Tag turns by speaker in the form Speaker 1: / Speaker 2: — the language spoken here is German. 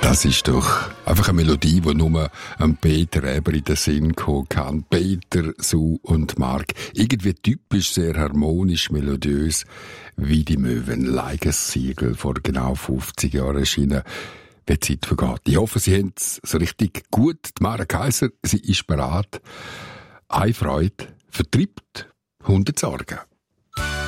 Speaker 1: Das ist doch einfach eine Melodie, die nur Peter Eber in den Sinn kommen kann. Peter, Sue und Mark. Irgendwie typisch, sehr harmonisch, melodiös, wie die Möwen. Leigesiegel vor genau 50 Jahren erschienen. Wie die Zeit vergeht. Ich hoffe, Sie haben es so richtig gut. Die Mara Kaiser, sie ist bereit. Eine Freude vertreibt 100 Sorgen.